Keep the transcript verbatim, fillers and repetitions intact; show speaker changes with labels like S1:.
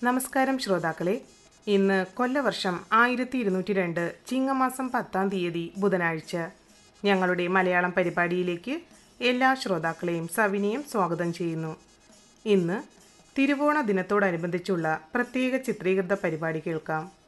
S1: നമസ്കാരം ശ്രോതാക്കളെ. ഇന്ന് കൊല്ലവർഷം ആയിരത്തി ഇരുന്നൂറ്റി രണ്ട് ചിങ്ങമാസം പത്താം തീയതി ബുധനാഴ്ച. ഞങ്ങളുടെ മലയാളം പരിപാടിയിലേക്ക് എല്ലാ ശ്രോതാക്കളെയും സവിനയം സ്വാഗതം ചെയ്യുന്നു. ഇന്ന് തിരുവോണ ദിനത്തോടനുബന്ധിച്ചുള്ള പ്രത്യേക ചിത്രീകൃത പരിപാടി കേൾക്കാം.